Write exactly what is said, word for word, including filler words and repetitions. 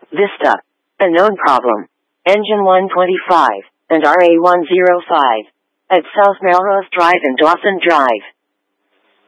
Vista. A known problem. Engine one twenty-five and R A one oh five. At South Melrose Drive and Dawson Drive.